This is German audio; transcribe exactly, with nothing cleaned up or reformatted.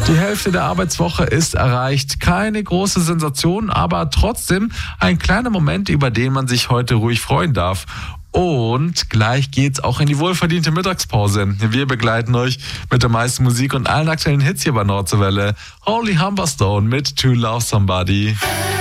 Die Hälfte der Arbeitswoche ist erreicht. Keine große Sensation, aber trotzdem ein kleiner Moment, über den man sich heute ruhig freuen darf. Und gleich geht's auch in die wohlverdiente Mittagspause. Wir begleiten euch mit der meisten Musik und allen aktuellen Hits hier bei Nordseewelle. Holy Humberstone mit To Love Somebody.